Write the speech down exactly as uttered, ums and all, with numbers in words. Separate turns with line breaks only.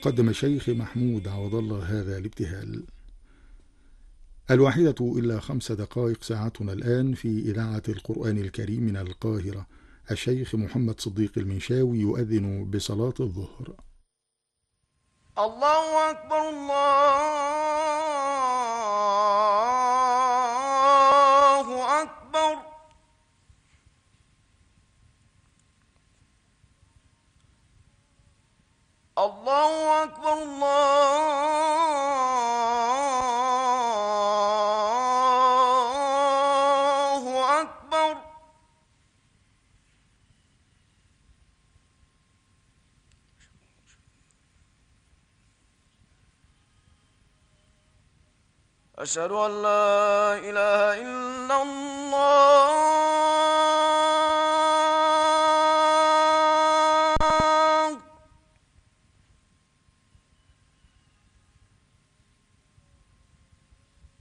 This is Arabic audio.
قدم الشيخ محمود عوض الله هذا الابتهال. الواحدة إلا خمس دقائق ساعتنا الآن في إذاعة القرآن الكريم من القاهرة. الشيخ محمد صديق المنشاوي يؤذن بصلاة الظهر.
الله أكبر الله أكبر. الله أكبر الله أكبر. أشهد أن لا إله إلا الله.